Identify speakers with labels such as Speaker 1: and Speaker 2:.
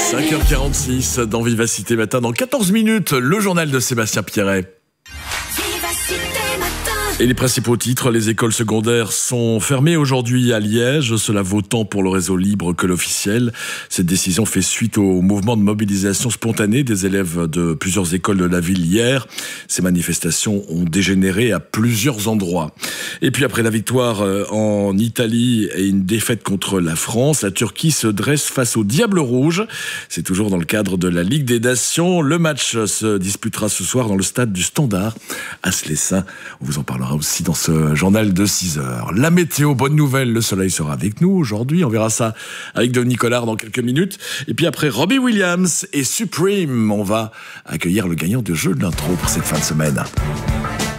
Speaker 1: 5h46 dans Vivacité Matin. Dans 14 minutes, le journal de Sébastien Pierret. Et les principaux titres, les écoles secondaires sont fermées aujourd'hui à Liège. Cela vaut tant pour le réseau libre que l'officiel. Cette décision fait suite au mouvement de mobilisation spontanée des élèves de plusieurs écoles de la ville hier. Ces manifestations ont dégénéré à plusieurs endroits. Et puis après la victoire en Italie et une défaite contre la France, la Turquie se dresse face au Diable Rouge. C'est toujours dans le cadre de la Ligue des Nations. Le match se disputera ce soir dans le stade du Standard à Slessin. On vous en parlera aussi dans ce journal de 6h. La météo, bonne nouvelle, le soleil sera avec nous aujourd'hui. On verra ça avec Denis Collard dans quelques minutes. Et puis après Robbie Williams et Supreme, on va accueillir le gagnant de jeu de l'intro pour cette fin de semaine.